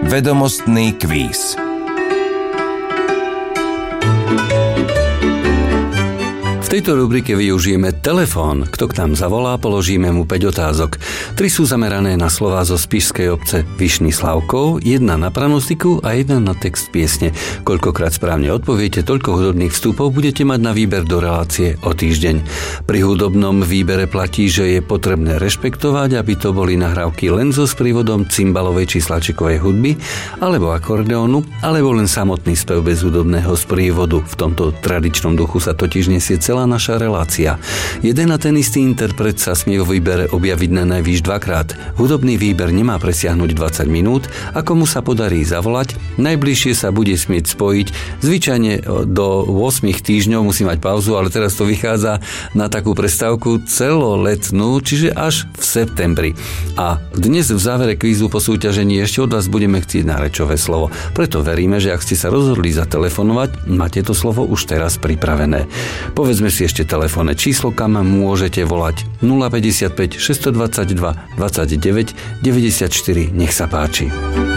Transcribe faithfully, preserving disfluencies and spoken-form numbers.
Vedomostný kvíz. V tejto rubrike využijeme telefón. Kto k nám zavolá, položíme mu päť otázok. Tri sú zamerané na slová zo spišskej obce Vyšný Slavkov, jedna na pranostiku a jedna na text piesne. Koľkokrát správne odpoviete, toľko hudobných vstupov budete mať na výber do relácie o týždeň. Pri hudobnom výbere platí, že je potrebné rešpektovať, aby to boli nahrávky len so sprievodom cymbalovej či slačikovej hudby, alebo akordeónu, alebo len samotný spev bez hudobného sprievodu. V tomto tradičnom duchu sa totiž nesie celá naša relácia. Jeden a ten istý interpret sa smie vo výbere objaviť na najvýš dvakrát. Hudobný výber nemá presiahnuť dvadsať minút, ako mu sa podarí zavolať, najbližšie sa bude smieť spojiť. Zvyčajne do osem týždňov musí mať pauzu, ale teraz to vychádza na takú prestávku celoletnú, čiže až v septembri. A dnes v závere kvízu po súťažení ešte od vás budeme chcieť na rečové slovo. Preto veríme, že ak ste sa rozhodli zatelefonovať, máte to slovo už teraz pripravené. Povedzme si ešte telefónne číslo, kam môžete volať nula päťdesiatpäť šesťstodvadsaťdva dvadsaťdeväť deväťdesiatštyri. Nech sa páči.